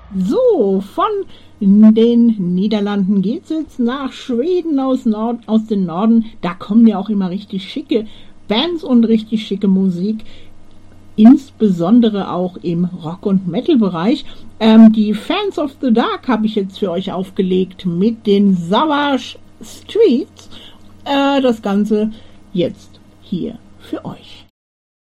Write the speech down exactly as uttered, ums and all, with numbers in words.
So, von den Niederlanden geht's jetzt nach Schweden aus, Nord aus dem Norden. Da kommen ja auch immer richtig schicke Bands und richtig schicke Musik, insbesondere auch im Rock- und Metal-Bereich. Ähm, die Fans of the Dark habe ich jetzt für euch aufgelegt mit den Savage Streets. Äh, das Ganze jetzt hier für euch.